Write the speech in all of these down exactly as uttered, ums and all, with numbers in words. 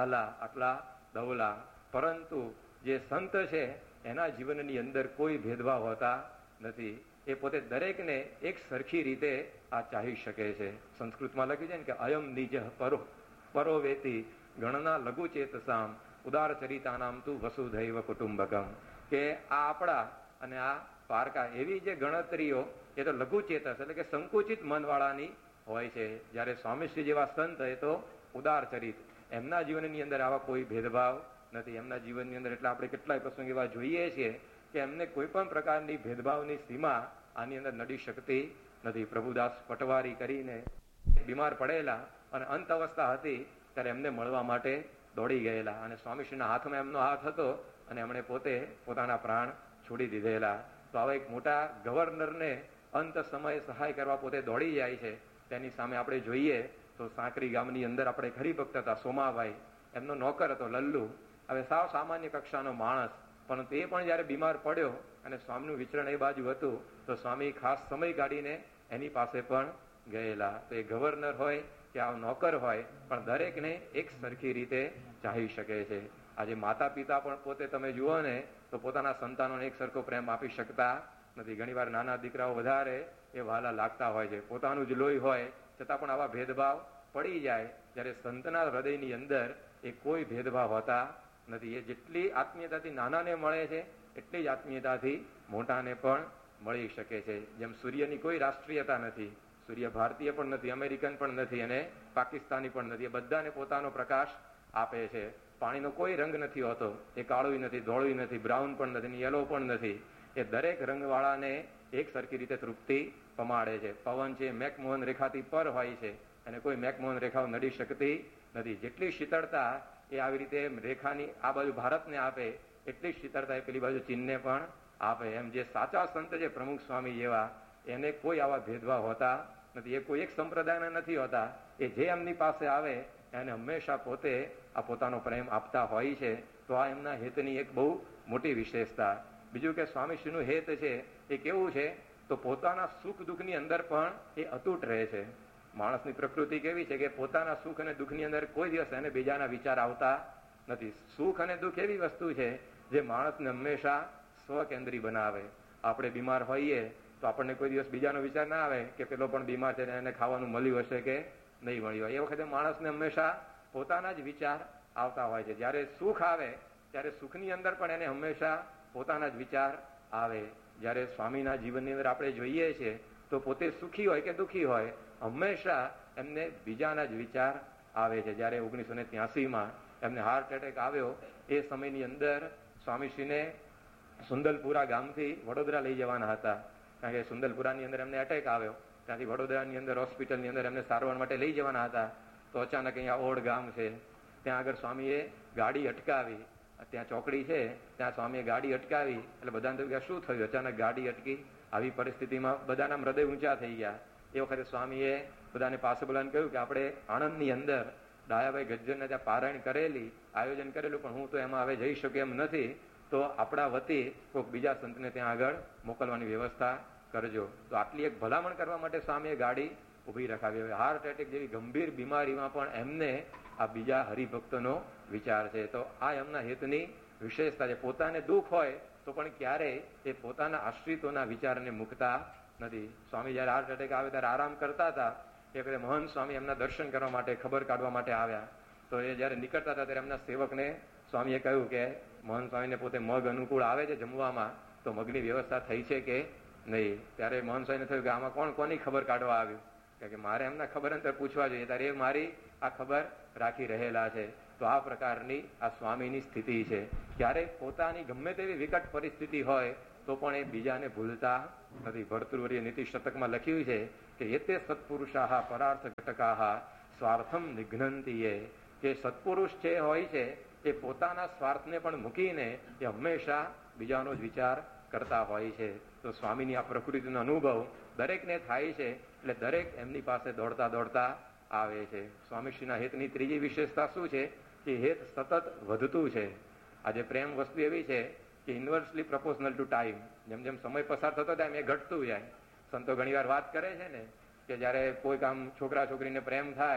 વહાલા, આટલા દવલા. પરંતુ જે સંત છે એના જીવનની અંદર કોઈ ભેદભાવ હોતા નથી. એ પોતે દરેકને એક સરખી રીતે આ ચાહી શકે છે. સંસ્કૃતમાં લખ્યું છે ને કે અયમ નિજ પરો પરો વેતી ગણના લઘુ ચેતસામ ઉદાર ચરિતાનામ તું વસુધૈવ કુટુંબકમ. કે આ આપણા અને આ પારકા એવી જે ગણતરીઓ એ તો લઘુ ચેતસ એટલે કે સંકુચિત મનવાળાની હોય છે. જ્યારે સ્વામીશ્રી જેવા સંત એ તો ઉદાર ચરિત, એમના જીવનની અંદર આવા કોઈ ભેદભાવ નથી. એમના જીવનની અંદર એટલે આપણે કેટલાય પ્રસંગ એવા જોઈએ છીએ કે એમને કોઈ પણ પ્રકારની ભેદભાવની સીમા આની અંદર નડી શકતી નથી. પ્રભુદાસ પટવારી કરીને બીમાર પડેલા અને અંત અવસ્થા હતી ત્યારે એમને મળવા માટે દોડી ગયેલા અને સ્વામીશ્રીના હાથમાં એમનો હાથ હતો અને એમણે પોતે પોતાના પ્રાણ છોડી દીધેલા. તો આવા એક મોટા ગવર્નરને અંત સમયે સહાય કરવા પોતે દોડી જાય છે. તેની સામે આપણે જોઈએ તો સાંકરી ગામની અંદર આપણે ખરી ભક્ત હતા સોમાભાઈ, એમનો નોકર હતો લલ્લુ. હવે સાવ સામાન્ય કક્ષાનો માણસ, પરંતુ એ પણ જયારે બીમાર પડ્યો અને સ્વામીનું વિચરણ એ બાજુ હતું તો સ્વામી ખાસ સમય કાઢીને એની પાસે પણ ગયેલા. તો એ ગવર્નર હોય કે આ નોકર હોય પણ દરેકને એક સરખી રીતે ચાહી શકે છે. આજે માતા પિતા પણ પોતે તમે જુઓ ને તો પોતાના સંતાનોને એક સરખો પ્રેમ આપી શકતા નથી. ઘણી વાર નાના દીકરાઓ વધારે એ વહાલા લાગતા હોય છે, પોતાનું જ લોહી હોય છતાં પણ આવા ભેદભાવ પડી જાય. જ્યારે સંતના હૃદયની અંદર એ કોઈ ભેદભાવ હોતા નથી. એ જેટલી આત્મીયતાથી નાનાને મળે છે એટલી જ આત્મીયતાથી મોટાને પણ મળી શકે છે. જેમ સૂર્યની કોઈ રાષ્ટ્રીયતા નથી, સૂર્ય ભારતીય પણ નથી, અમેરિકન પણ નથી અને પાકિસ્તાની પણ નથી. એ બધાને પોતાનો પ્રકાશ આપે છે. પાણીનો કોઈ રંગ નથી હોતો, એ કાળું નથી, ધોળું નથી, બ્રાઉન પણ નથી, યલો પણ નથી. એ દરેક રંગવાળાને એક સરખી રીતે તૃપ્તિ પમાડે છે. પવન છે મેકમોહન રેખાથી પર હોય છે અને કોઈ મેકમોહન રેખાઓ નડી શકતી નથી. જેટલી શીતળતા એ આવી રીતે રેખાની આ બાજુ ભારતને આપે એટલી શીતળતા એ પેલી બાજુ ચીનને પણ આપે. એમ જે સાચા સંત છે પ્રમુખ સ્વામી જેવા, એને કોઈ આવા ભેદભાવ હોતા નથી. એ કોઈ એક સંપ્રદાયના નથી હોતા. એ જે એમની પાસે આવે એને હંમેશા પોતે આ પોતાનો પ્રેમ આપતા હોય છે. તો આ એમના હેતની એક બહુ મોટી વિશેષતા. બીજું કે સ્વામીશ્રીનું હેત છે એ કેવું છે તો પોતાના સુખ દુઃખની અંદર પણ એ અતૂટ રહે છે. માણસની પ્રકૃતિ કેવી છે કે પોતાના સુખ અને દુઃખની અંદર કોઈ દિવસ એને બીજાના વિચાર આવતા નથી. સુખ અને દુઃખ એવી વસ્તુ છે જે માણસને હંમેશા સ્વકેન્દ્રી બનાવે. આપણે બીમાર હોઈએ તો આપણને કોઈ દિવસ બીજાનો વિચાર ના આવે કે પેલો પણ બીમાર છે એને ખાવાનું મળ્યું હશે કે નહીં મળ્યું હોય. એ વખતે માણસને હંમેશા પોતાના જ વિચાર આવતા હોય છે. જ્યારે સુખ આવે ત્યારે સુખની અંદર પણ એને હંમેશા પોતાના જ વિચાર આવે. જ્યારે સ્વામીના જીવનની અંદર આપણે જોઈએ છીએ તો પોતે સુખી હોય કે દુઃખી હોય હંમેશા એમને બીજાના જ વિચાર આવે છે. જ્યારે ઓગણીસો ને ત્યાસીમાં એમને હાર્ટ એટેક આવ્યો એ સમયની અંદર સ્વામીશ્રીને સુંદલપુરા ગામથી વડોદરા લઈ જવાના હતા. કારણ કે સુંદલપુરાની અંદર એમને એટેક આવ્યો, ત્યાંથી વડોદરાની અંદર હોસ્પિટલની અંદર એમને સારવાર માટે લઈ જવાના હતા. તો અચાનક અહીંયા ઓડ ગામ છે, ત્યાં આગળ સ્વામીએ ગાડી અટકાવી. ત્યાં ચોકડી છે ત્યાં સ્વામીએ ગાડી અટકાવી એટલે બધાને થયું કે શું થયું, અચાનક ગાડી અટકી. આવી પરિસ્થિતિમાં બધાના હૃદય ઊંચા થઈ ગયા. એ વખતે સ્વામીએ બધાને પાસે બોલાવીને કહ્યું કે આપણે આણંદની અંદર ડાયાભાઈ ગજ્જરને ત્યાં પારાયણ કરેલી, આયોજન કરેલું, પણ હું તો એમાં હવે જઈ શકું એમ નથી, તો આપણા વતી કોઈક બીજા સંતને ત્યાં આગળ મોકલવાની વ્યવસ્થા કરજો. તો આટલી એક ભલામણ કરવા માટે સ્વામીએ ગાડી ઉભી રખાવી. હવે હાર્ટ એટેક જેવી ગંભીર બીમારીમાં પણ એમને આ બીજા હરિભક્તોનો વિચાર છે. તો આ એમના હિતની વિશેષતા છે. પોતાને દુઃખ હોય તો પણ ક્યારેય એ પોતાના આશ્રિતોના વિચારને મૂકતા નથી. સ્વામી જયારે હાર્ટ એટેક આવે ત્યારે આરામ કરતા હતા. એ વખતે મહંત સ્વામી એમના દર્શન કરવા માટે, ખબર કાઢવા માટે આવ્યા. તો એ જયારે નીકળતા હતા ત્યારે એમના સેવકને સ્વામીએ કહ્યું કે મહંત સ્વામીને પોતે મગ અનુકૂળ આવે છે જમવામાં, તો મગની વ્યવસ્થા થઈ છે કે નહીં. ત્યારે મહંત સ્વામીને થયું કે આમાં કોણ કોની ખબર કાઢવા આવ્યું, કે મારે એમના ખબર અંતર પૂછવા જોઈએ, ત્યારે એ મારી આ ખબર રાખી રહેલા છે. તો આ પ્રકારની આ સ્વામીની સ્થિતિ છે. ક્યારેક પોતાની ગમે તેવી વિકટ પરિસ્થિતિ હોય તો પણ એ બીજાને ભૂલતા નથી. ભર્તૃહરિએ નીતિ શતકમાં લખ્યું છે કે એતે સત્પુરુષાહ પરાર્થ ઘટકાહ સ્વાર્થમ નિઘ્નંતિએ, કે સત્પુરુષ જે હોય છે એ પોતાના સ્વાર્થને પણ મૂકીને એ હંમેશા બીજાનો જ વિચાર કરતા હોય છે. તો સ્વામીની આ પ્રકૃતિનો અનુભવ દરેકને થાય છે એટલે દરેક એમની પાસે દોડતા દોડતા આવે છે. સ્વામીશ્રીના હેતની ત્રીજી વિશેષતા શું છે કે હેત સતત વધતું છે. આજે પ્રેમ વસ્તુ એવી છે કે ઇન્વર્સલી પ્રપોઝનલ ટુ ટાઈમ, જેમ જેમ સમય પસાર થતો થાય એમ એ ઘટતું જાય. સંતો ઘણી વાર વાત કરે છે ને કે જયારે કોઈ કામ છોકરા છોકરીને પ્રેમ થાય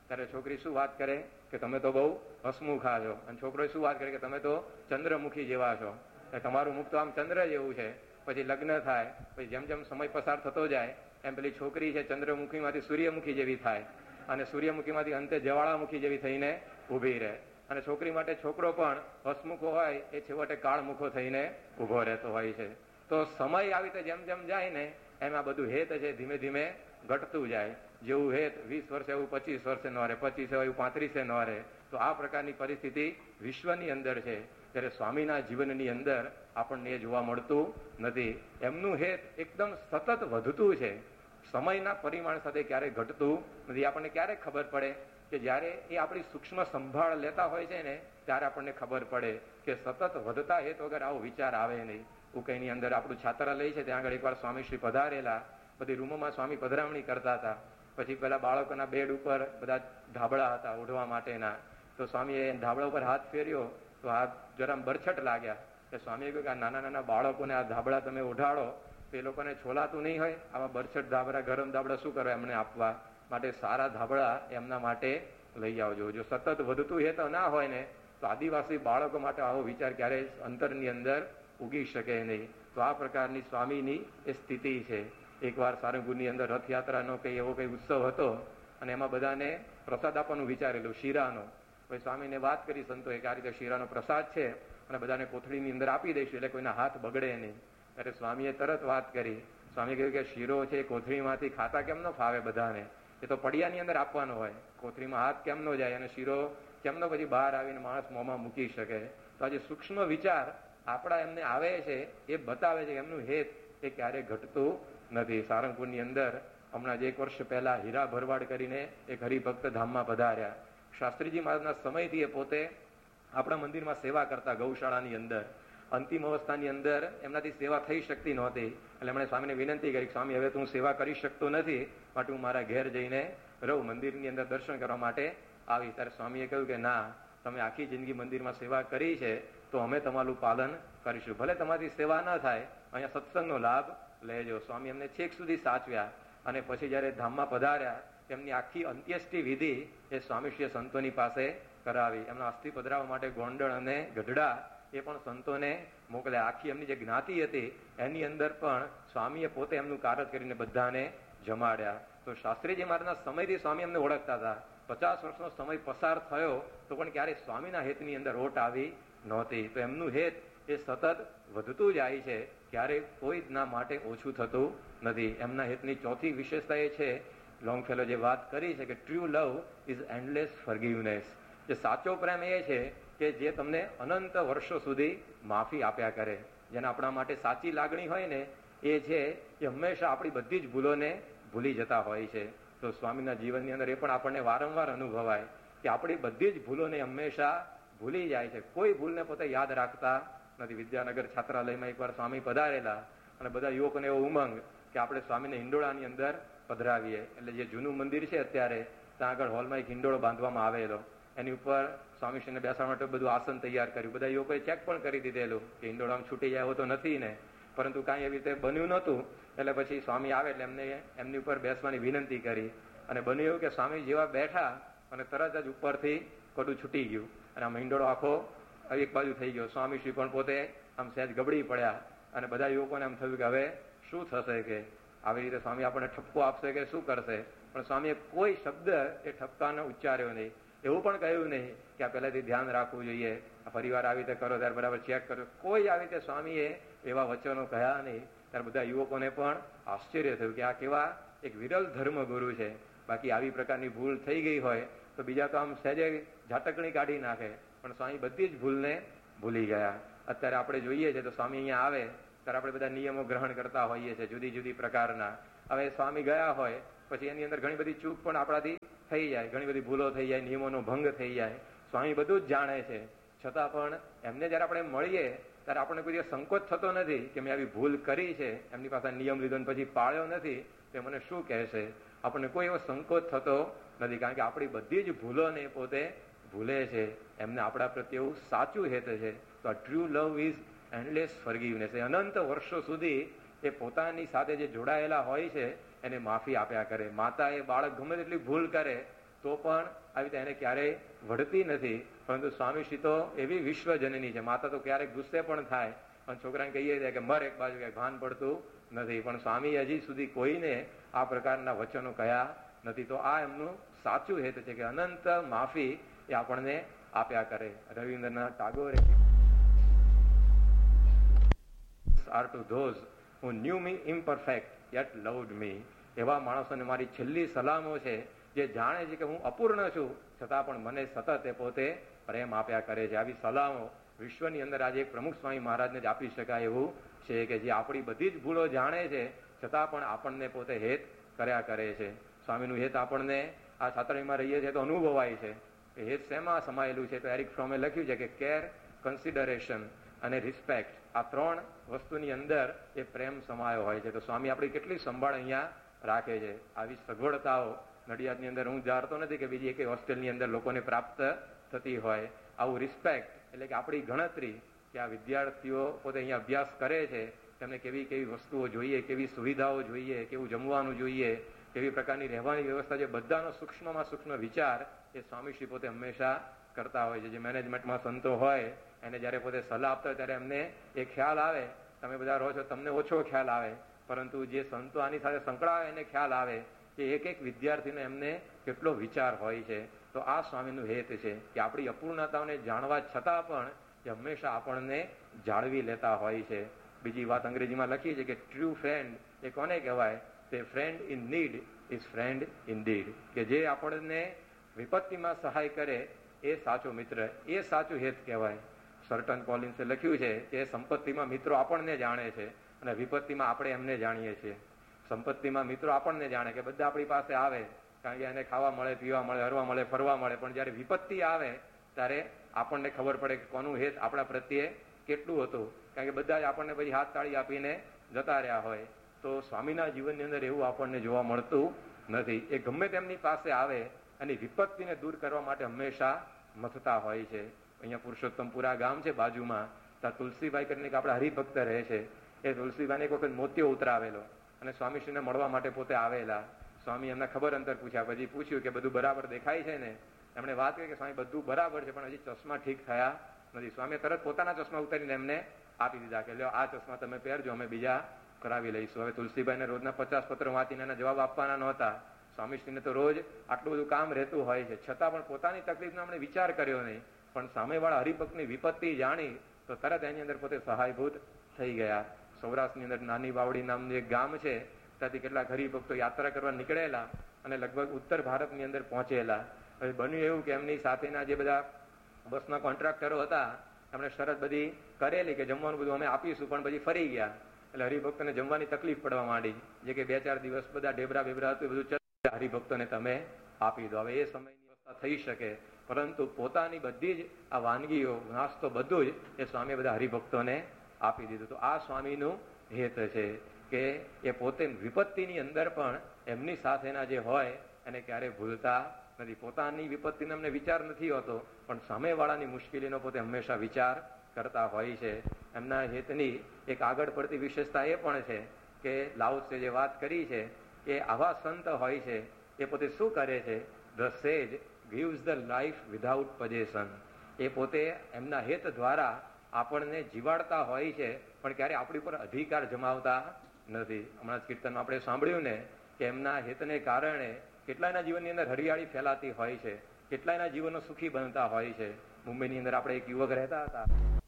ત્યારે છોકરી શું વાત કરે કે તમે તો બહુ હસમુખા છો, અને છોકરો શું વાત કરે કે તમે તો ચંદ્રમુખી જેવા છો, તમારું મુખ તો આમ ચંદ્ર જેવું છે. પછી લગ્ન થાય, પછી જેમ જેમ સમય પસાર થતો જાય એમ પેલી છોકરી છે ચંદ્રમુખીમાંથી સૂર્યમુખી જેવી થાય, અને સૂર્યમુખીમાંથી અંતે જવાળામુખી જેવી થઈને ઊભી રહે. અને છોકરી માટે છોકરો પણ હસમુખો હોય એ છેવટે કાળમુખો થઈને ઊભો રહેતો હોય છે. તો સમય આવી રીતે જેમ જેમ જાય ને એમ આ બધું હેત છે ધીમે ધીમે ઘટતું જાય. જેવું હેત વીસ વર્ષે એવું પચીસ વર્ષે ન રહે, પચીસ એવું પાંત્રીસે ન રહે. તો આ પ્રકારની પરિસ્થિતિ વિશ્વની અંદર છે. ત્યારે સ્વામીના જીવનની અંદર આપણને એ જોવા મળતું નથી. એમનું હેત એકદમ સતત વધતું છે, સમયના પરિમાણ સાથે ક્યારેય ઘટતું નથી. આપણને ક્યારેક ખબર પડે કે જ્યારે એ આપણી સૂક્ષ્મ સંભાળ લેતા હોય છે ને ત્યારે આપણને ખબર પડે કે સતત વધતા હેત વગર આવો વિચાર આવે નહીં. ઉકઈની અંદર આપણું છાત્રાલય છે, ત્યાં આગળ એકવાર સ્વામીશ્રી પધારેલા. બધી રૂમોમાં સ્વામી પધરામણી કરતા હતા. પછી પેલા બાળકોના બેડ ઉપર બધા ધાબળા હતા ઓઢવા માટેના. તો સ્વામીએ ધાબળા ઉપર હાથ ફેર્યો તો હાથ જરા બરછટ લાગ્યા. કે સ્વામીએ કહ્યું કે આ નાના નાના બાળકોને આ ધાબળા તમે ઓઢાડો તો એ લોકોને છોલાતું નહીં હોય, આવા બરછટ ધાબળા ગરમ ધાબળા શું કરો એમને આપવા માટે, સારા ધાબળા એમના માટે લઈ આવજો. જો સતત વધતું હેત ના હોય ને તો આદિવાસી બાળકો માટે આવો વિચાર ક્યારેય અંતરની અંદર ઉગી શકે નહીં. તો આ પ્રકારની સ્વામીની એ સ્થિતિ છે. એકવાર સારંગપુરની અંદર રથયાત્રાનો કઈ એવો કઈ ઉત્સવ હતો અને એમાં બધાને પ્રસાદ આપવાનું વિચારેલું શીરાનો. પછી સ્વામીને વાત કરી સંતોએ કે આ રીતે શીરાનો પ્રસાદ છે અને બધાને કોથળીની અંદર આપી દઈશું એટલે કોઈના હાથ બગડે નહીં. ત્યારે સ્વામીએ તરત વાત કરી. સ્વામી કહ્યું કે શીરો છે કોથળીમાંથી ખાતા કેમ ન ફાવે બધાને, એ તો પડિયાની અંદર આપવાનો હોય, કોથળીમાં હાથ કેમ ન જાય અને શીરો કેમનો પછી બહાર આવીને માણસ મોંમાં મૂકી શકે. તો આજે સૂક્ષ્મ વિચાર આપણા એમને આવે છે એ બતાવે છે કે એમનું હેત એ ક્યારેય ઘટતું નથી. સારંગપુરની અંદર હમણાં જ એક વર્ષ પહેલા હીરા ભરવાડ કરીને એક હરિભક્ત ધામમાં પધાર્યા. શાસ્ત્રીજી મહારાજના સમયથી એ પોતે આપણા મંદિરમાં સેવા કરતા ગૌશાળાની અંદર. અંતિમ અવસ્થાની અંદર એમનાથી સેવા થઈ શકતી નહોતી એટલે એમણે સ્વામીને વિનંતી કરી, સ્વામી હવે તું સેવા કરી શકતો નથી, માટે હું મારા ઘેર જઈને રહું, મંદિરની અંદર દર્શન કરવા માટે આવી. ત્યારે સ્વામીએ કહ્યું કે ના, તમે આખી જિંદગી મંદિરમાં સેવા કરી છે તો અમે તમારું પાલન કરીશું, ભલે તમારી સેવા ન થાય, અહીંયા સત્સંગનો લાભ લેજો. સ્વામી એમને છેક સુધી સાચવ્યા અને પછી જયારે ધામમાં પધાર્યા તેમની આખી અંત્યેષ્ટિ વિધિ એ સ્વામીશ્રીએ સંતોની પાસે કરાવી. એમના અસ્થિ પધરાવવા માટે ગોંડલ અને ગઢડા એ પણ સંતોને મોકલ્યા. આખી એમની જે જ્ઞાતિ હતી એની અંદર પણ સ્વામીએ પોતે એમનું કારજ કરીને બધાને જમાડ્યા. તો શાસ્ત્રીજી મહારાજના સમયથી સ્વામી એમને ઓળખતા હતા. પચાસ વર્ષનો સમય પસાર થયો તો પણ ક્યારેય સ્વામીના હેતની અંદર ઓટ આવી નહોતી. તો એમનું હેત એ સતત વધતું જાય છે, ક્યારેય કોઈ ના માટે ઓછું થતું નથી. એમના હેતની ચોથી વિશેષતા એ છે, લોંગફેલો જે વાત કરી છે કે ટ્રુ લવ ઇઝ એન્ડલેસ ફોરગિવનેસ. જે સાચો પ્રેમ એ છે કે જે તમને અનંત વર્ષો સુધી માફી આપ્યા કરે. જેને આપણા માટે સાચી લાગણી હોય ને એ છે કે હંમેશા આપણી બધી જ ભૂલોને ભૂલી જતા હોય છે. તો સ્વામીના જીવનની અંદર એ પણ આપણને વારંવાર અનુભવાય કે આપણી બધી જ ભૂલોને હંમેશા ભૂલી જાય છે, કોઈ ભૂલને પોતે યાદ રાખતા નથી. વિદ્યાનગર છાત્રાલયમાં એકવાર સ્વામી પધારેલા અને બધા યુવકોને એવો ઉમંગ કે આપણે સ્વામીને હિંડોળાની અંદર પધરાવીએ. એટલે જે જૂનું મંદિર છે અત્યારે ત્યાં આગળ હોલમાં એક હિંડોળો બાંધવામાં આવેલો, એની ઉપર સ્વામીશ્રીને બેસવા માટે બધું આસન તૈયાર કર્યું. બધા યુવકોએ ચેક પણ કરી દીધેલું કે હિંડોળો આમ છૂટી જાય એવો તો નથી ને, પરંતુ કાંઈ એવી રીતે બન્યું નહોતું. એટલે પછી સ્વામી આવે એટલે એમને એમની ઉપર બેસવાની વિનંતી કરી અને બન્યું એવું કે સ્વામી જેવા બેઠા અને તરત જ ઉપરથી કડું છૂટી ગયું અને આમ હિંડોળો આખો એક બાજુ થઈ ગયો. સ્વામીશ્રી પણ પોતે આમ સહેજ ગબડી પડ્યા અને બધા યુવકોને એમ થયું કે હવે શું થશે, કે આવી રીતે સ્વામી આપણને ઠપકો આપશે કે શું કરશે. પણ સ્વામીએ કોઈ શબ્દ એ ઠપકાનો ઉચ્ચાર્યો નહીં, એવું પણ કહ્યું નહીં કે આ પહેલાથી ધ્યાન રાખવું જોઈએ, ફરીવાર આવી રીતે કરો ત્યારે બરાબર ચેક કરો. કોઈ આવી રીતે સ્વામીએ એવા વચનો કહ્યા નહીં. ત્યારે બધા યુવકોને પણ આશ્ચર્ય થયું કે આ કેવા એક વિરલ ધર્મગુરુ છે. બાકી આવી પ્રકારની ભૂલ થઈ ગઈ હોય તો બીજા તો આમ સહેજે ઝાટકણી કાઢી નાખે, પણ સ્વામી બધી જ ભૂલને ભૂલી ગયા. અત્યારે આપણે જોઈએ છે તો સ્વામી અહીંયા આવે ત્યારે આપણે બધા નિયમો ગ્રહણ કરતા હોઈએ છીએ જુદી જુદી પ્રકારના. હવે સ્વામી ગયા હોય પછી એની અંદર ઘણી બધી ચૂક પણ આપણાથી થઈ જાય, ઘણી બધી ભૂલો થઈ જાય, નિયમોનો ભંગ થઈ જાય. સ્વામી બધું જ જાણે છે, છતાં પણ એમને જયારે આપણે મળીએ ત્યારે આપણને કોઈ સંકોચ થતો નથી કે મેં આવી ભૂલ કરી છે, એમની પાસે નિયમ લીધો પછી પાળ્યો નથી તો મને શું કહેશે. આપણને કોઈ એવો સંકોચ થતો નથી, કારણ કે આપણી બધી જ ભૂલોને પોતે ભૂલે છે. એમને આપણા પ્રત્યે એવું સાચું હેત છે. તો ટ્રુ લવ ઇઝ એન્ડલેસ ફોરગિવનેસ. અનંત વર્ષો સુધી એ પોતાની સાથે જે જોડાયેલા હોય છે એને માફી આપ્યા કરે. માતા એ બાળક ગમે તેટલી ભૂલ કરે તો પણ આવી રીતે એને ક્યારેય વળતી નથી. પરંતુ સ્વામીશ્રી તો એવી વિશ્વજનની છે. માતા તો ક્યારેક ગુસ્સે પણ થાય, પણ છોકરાને કહીએ છે કે મર એક બાજુ, ક્યાંક ભાન પડતું નથી. પણ સ્વામી હજી સુધી કોઈને આ પ્રકારના વચનો કહ્યા નથી. તો આ એમનું સાચું હેત છે કે અનંત માફી એ આપણને આપ્યા કરે. Rabindranath ટાગોરે are to those who knew me imperfect yet loved me. એવા માણસોને મારી છેલ્લી સલામો છે જે જાણે છે કે હું અપૂર્ણ છું છતાં પણ મને સતત એ પોતે પ્રેમ આપ્યા કરે છે. આવી સલામો વિશ્વની અંદર આજે એક પ્રમુખ સ્વામી મહારાજને જ આપી શકાય એવું છે કે જે આપણી બધી જ ભૂલો જાણે છે છતાં પણ આપણને પોતે હેત કર્યા કરે છે. સ્વામીનું હેત આપણને આ છાત્રાલયમાં રહીએ છીએ તો અનુભવાય છે. હેત શેમાં સમાયેલું છે? તો એરિક ફ્રોમે લખ્યું છે કે કેર, કન્સિડરેશન અને રિસ્પેક્ટ, આ ત્રણ વસ્તુની અંદર એ પ્રેમ સમાયો હોય છે. તો સ્વામી આપણી કેટલી સંભાળ અહીંયા રાખે છે. આવી સગવડતાઓ નડિયાદની અંદર હું ધારતો નથી કે બીજી એક હોસ્ટેલની અંદર લોકોને પ્રાપ્ત થતી હોય. આવું રિસ્પેક્ટ એટલે કે આપણી ગણતરી કે આ વિદ્યાર્થીઓ પોતે અહીંયા અભ્યાસ કરે છે, તેમને કેવી કેવી વસ્તુઓ જોઈએ, કેવી સુવિધાઓ જોઈએ, કેવું જમવાનું જોઈએ, કેવી પ્રકારની રહેવાની વ્યવસ્થા છે, બધાનો સૂક્ષ્મમાં સૂક્ષ્મ વિચાર એ સ્વામીશ્રી પોતે હંમેશા કરતા હોય છે. જે મેનેજમેન્ટમાં સંતો હોય એને જ્યારે પોતે સલાહ આપતા હોય ત્યારે એમને એ ખ્યાલ આવે, તમે બધા રહો છો તમને ઓછો ખ્યાલ આવે, પરંતુ જે સંતો આની સાથે સંકળાય એને ખ્યાલ આવે કે એક એક વિદ્યાર્થીનો એમને કેટલો વિચાર હોય છે. તો આ સ્વામીનું હેત છે કે આપણી અપૂર્ણતાઓને જાણવા છતાં પણ એ હંમેશા આપણને જાળવી લેતા હોય છે. બીજી વાત અંગ્રેજીમાં લખી છે કે ટ્રુ ફ્રેન્ડ એ કોને કહેવાય? તે friend in need is friend in did, કે જે આપણને વિપત્તિમાં સહાય કરે એ સાચો મિત્ર, એ સાચું હેત કહેવાય. સર્ટન કોલિન્સે લખ્યું છે કે સંપત્તિમાં મિત્રો આપણને જાણે છે અને વિપત્તિમાં આપણે એમને જાણીએ છીએ. સંપત્તિમાં મિત્રો આપણને જાણે કે બધા આપણી પાસે આવે કારણ કે એને ખાવા મળે, પીવા મળે, હરવા મળે, ફરવા મળે, પણ જ્યારે વિપત્તિ આવે ત્યારે આપણને ખબર પડે કે કોનું હેત આપણા પ્રત્યે કેટલું હતું, કારણ કે બધા જ આપણને પછી હાથ તાળી આપીને જતા રહ્યા હોય. તો સ્વામીના જીવનની અંદર એવું આપણને જોવા મળતું નથી. એ ગમે તેમની પાસે આવે અને વિપત્તિને દૂર કરવા માટે હંમેશા મથતા હોય છે. અહીંયા પુરુષોત્તમપુરા ગામ છે બાજુમાં, ત્યાં તુલસીભાઈ કરીને આપણા હરિભક્ત રહે છે. એ તુલસીભાઈને એક વખત મોતિયો ઉતરાવેલો અને સ્વામીશ્રીને મળવા માટે પોતે આવેલા. સ્વામી એમને ખબર અંતર પૂછ્યા, પછી પૂછ્યું કે બધું બરાબર દેખાય છે ને? એમણે વાત કરી કે સ્વામી બધું બરાબર છે પણ હજી ચશ્મા ઠીક થયા નથી. સ્વામીએ તરત પોતાના ચશ્મા ઉતારીને એમને આપી દીધા કે લ્યો આ ચશ્મા તમે પહેરજો, અમે બીજા કરાવી લઈશું. હવે તુલસીભાઈને રોજના પચાસ પત્રો વાંચીને એના જવાબ આપવાના નહોતા. સ્વામીશ્રીને તો રોજ આટલું બધું કામ રહેતું હોય છે, છતાં પણ પોતાની તકલીફનો એમણે વિચાર કર્યો નહીં. પણ સામેવાળા હરિભક્તની વિપત્તિ જાણી તો તરત એની અંદર પોતે સહાયભૂત થઈ ગયા. સૌરાષ્ટ્રની અંદર નાની વાવડી નામનું એક ગામ છે, ત્યાંથી કેટલાક હરિભક્તો યાત્રા કરવા નીકળેલા અને લગભગ ઉત્તર ભારતની અંદર પહોંચેલા. હવે બન્યું એવું કે એમની સાથેના જે બધા બસના કોન્ટ્રાક્ટરો હતા એમણે શરત બધી કરેલી કે જમવાનું બધું અમે આપીશું, પણ પછી ફરી ગયા. એટલે હરિભક્તોને જમવાની તકલીફ પડવા માંડી. જે કે બે ચાર દિવસ બધા ડેબરા બેબરા હતું બધું હરિભક્તોને તમે આપી દો. હવે એ સમયની વ્યવસ્થા થઈ શકે, પરંતુ પોતાની બધી જ આ વાનગીઓ, નાસ્તો બધું જ એ સ્વામીએ બધા હરિભક્તોને આપી દીધું. તો આ સ્વામીનું હેત છે કે એ પોતે વિપત્તિની અંદર પણ એમની સાથેના જે હોય એને ક્યારે ભૂલતા નથી. પોતાની વિપત્તિનો એમને વિચાર નથી હોતો, પણ સામેવાળાની મુશ્કેલીનો પોતે હંમેશા વિચાર કરતા હોય છે. એમના હેતની એક આગળ પડતી વિશેષતા એ પણ છે કે લાઉત્સે જે વાત કરી છે કે આવા સંત હોય છે એ પોતે શું કરે છે? ધ સેજ gives the life without possession. એ પોતે એમના હેત દ્વારા આપણને જીવાડતા હોય છે, પણ ક્યારે આપણી ઉપર અધિકાર જમાવતા નથી. હમણાં જ કીર્તનમાં આપણે સાંભળ્યું ને કે એમના હેતને કારણે કેટલાયના જીવનની અંદર હરિયાળી ફેલાતી હોય છે, કેટલાયના જીવનો સુખી બનતા હોય છે. મુંબઈની અંદર આપણે એક યુવક રહેતા હતા,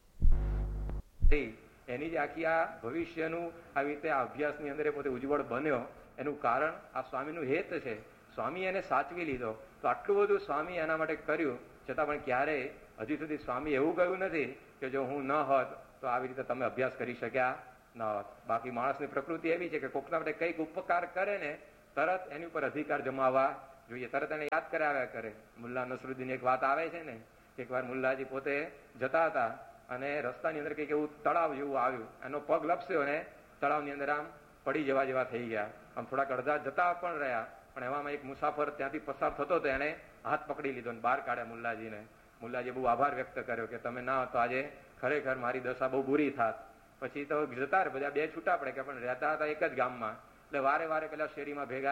એની જે આખી આ ભવિષ્યનું આવી રીતે આ અભ્યાસની અંદર પોતે ઉજ્જવળ બન્યો એનું કારણ આ સ્વામીનું હેત છે. સ્વામી એને સાચવી લીધો. તો આટલું બધું સ્વામી એના માટે કર્યું, છતાં પણ ક્યારેય હજી સુધી સ્વામી એવું કહ્યું નથી કે જો હું ન હોત તો આવી રીતે તમે અભ્યાસ કરી શક્યા ન હોત. બાકી માણસની પ્રકૃતિ એવી છે કે કોકના માટે કંઈક ઉપકાર કરે ને તરત એની ઉપર અધિકાર જમાવવા જોઈએ, તરત એને યાદ કરાવ્યા કરે. મુલ્લા નસરુદ્દીન એક વાત આવે છે ને, એકવાર મુલ્લાજી પોતે જતા હતા અને રસ્તાની અંદર કંઈક એવું તળાવ જેવું આવ્યું, એનો પગ લપસ્યો ને તળાવની અંદર આમ પડી જવા જેવા થઈ ગયા. આમ થોડાક અડધા જતા પણ રહ્યા, પણ એવામાં એક મુસાફર ત્યાંથી પસાર થતો હતો, એને હાથ પકડી લીધો ને બહાર કાઢ્યા મુલ્લાજીને. મુલ્લાજી બહુ આભાર વ્યક્ત કર્યો કે તમે ના તો આજે ખરેખર મારી દશા બહુ બુરી થાત. પછી તો જતા રહે બધા, બે છૂટા પડે કે પણ રહેતા હતા એક જ ગામમાં, એટલે વારે વારે પેલા શેરીમાં ભેગા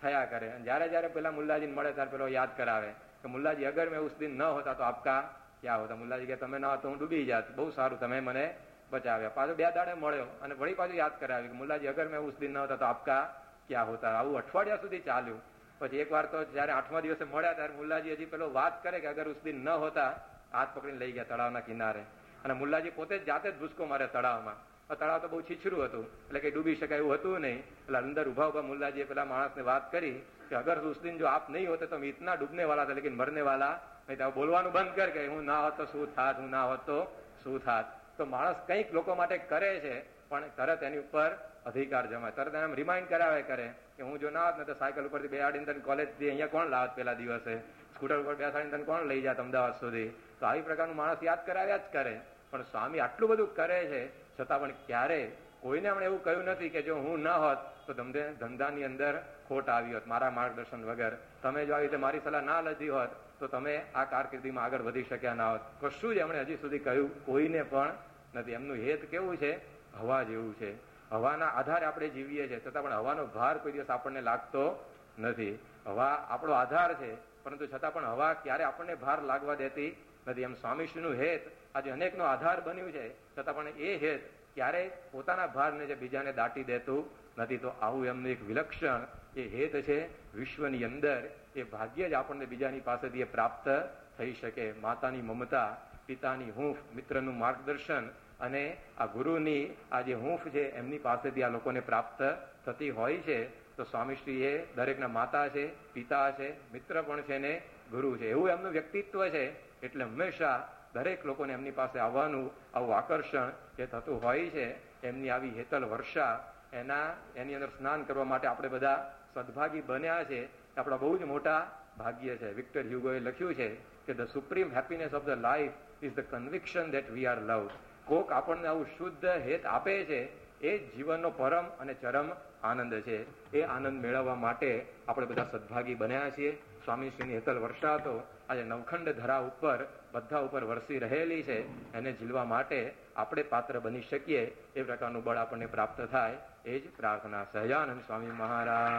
થયા કરે. અને જયારે જયારે પેલા મુલ્લાજીને મળે ત્યારે પેલો યાદ કરાવે કે મુલ્લાજી અગર મેં ઉસ દિન ન હોતા તો આપકા ક્યાં હોતા. મુલ્લાજી કે તમે ન હોતો હું ડૂબી જાત, બહુ સારું તમે મને બચાવ્યા. પાછો બે દાડે મળ્યો અને વળી પાછું યાદ કરાવ્યું કે મુલ્લાજી અગર મેં ઉસ દિન ન હોતા તો આપકા ક્યાં હોતા. આવું અઠવાડિયા સુધી ચાલ્યું. પછી એક વાર તો જયારે આઠમા દિવસે મળ્યા ત્યારે મુલ્લાજી હજી પેલો વાત કરે કે અગર ઉસ દિન ન હોતા, હાથ પકડીને લઈ ગયા તળાવના કિનારે. અને મુલ્લાજી પોતે જ જાતે જ ભૂસકો મારે તળાવમાં. તળાવ તો બહુ છીછરું હતું એટલે કઈ ડૂબી શકાય એવું હતું નહીં. એટલે અંદર ઉભા ઉભા મુલ્લાજીએ પેલા માણસને વાત કરી કે અગર ઉસ દિન જો આપ નહીં હોતે તો ઇતના ડૂબને વાલા હતા લેકિન મરને વાલા નહીં. તો બોલવાનું બંધ કર કે હું ના હોત તો શું થાત, હું ના હોત તો શું થાત. તો માણસ કંઈક લોકો માટે કરે છે પણ તરત એની ઉપર અધિકાર જમાય, તરત એમ રિમાઇન્ડ કરાવે કરે કે હું જો ના હોત ને તો સાયકલ ઉપરથી બેસાડીને તને કોલેજથી અહીંયા કોણ લાવત, પેલા દિવસે સ્કૂટર ઉપર બેસાડીને તને કોણ લઈ જાત અમદાવાદ સુધી. તો આવી પ્રકારનું માણસ યાદ કરાવ્યા જ કરે. પણ સ્વામી આટલું બધું કરે છે છતાં પણ ક્યારે કોઈને એમણે એવું કહ્યું નથી કે જો હું ન હોત તો ધંધે ધંધાની અંદર ખોટ આવી હોત મારા માર્ગદર્શન વગર. તમે જો આવી રીતે મારી સલાહ ના લીધી હોત તો તમે આ કારકિર્દીમાં આગળ વધી શક્યા ના હોત. કશું જ એમણે હજી સુધી કહ્યું કોઈને પણ નથી. એમનું હેત કેવું છે, હવા જેવું છે. હવાના આધારે આપણે જીવીએ છીએ છતાં પણ હવાનો ભાર કોઈ દિવસ આપણને લાગતો નથી. હવા આપણો આધાર છે પરંતુ છતાં પણ હવા ક્યારે આપણને ભાર લાગવા દેતી નથી. એમ સ્વામીશ્રીનું હેત આજે અનેકનો આધાર બન્યું છે છતાં પણ એ હેત ક્યારેય પોતાના ભારને જે બીજાને દાટી દેતું નથી. તો આવું એમનું એક વિલક્ષણ એ હેત છે વિશ્વની અંદર. એ ભાગ્ય જ આપણને બીજાની પાસેથી એ પ્રાપ્ત થઈ શકે. માતાની મમતા, પિતાની હૂંફ, મિત્રનું માર્ગદર્શન અને આ ગુરુની આ જે હૂંફ છે એમની પાસેથી આ લોકોને પ્રાપ્ત થતી હોય છે. તો સ્વામીશ્રી એ દરેકના માતા છે, પિતા છે, મિત્ર પણ છે ને ગુરુ છે. એવું એમનું વ્યક્તિત્વ છે એટલે હંમેશા દરેક લોકોને એમની પાસે આવવાનું આવું આકર્ષણ એ થતું હોય છે. એમની આવી હેતલ વર્ષા એના એની અંદર સ્નાન કરવા માટે આપણે બધા સદભાગી બન્યા છે. આપણા બહુ જ મોટા ભાગ્ય છે. વિક્ટર હ્યુગોએ લખ્યું છે કે the supreme happiness of the life is the conviction that we are loved. કોક આપણને આવું શુદ્ધ હેત આપે છે એ જીવનનો પરમ અને ચરમ આનંદ છે. એ આનંદ મેળવવા માટે આપણે બધા સદભાગી બન્યા છીએ. સ્વામીશ્રીની હેતલ વર્ષા તો આજે નવખંડ ધરા ઉપર બધા ઉપર વરસી રહેલી છે. એને ઝીલવા માટે આપણે પાત્ર બની શકીએ એ પ્રકારનું બળ આપણને પ્રાપ્ત થાય એ જ પ્રાર્થના. સહજાનંદ સ્વામી મહારાજ.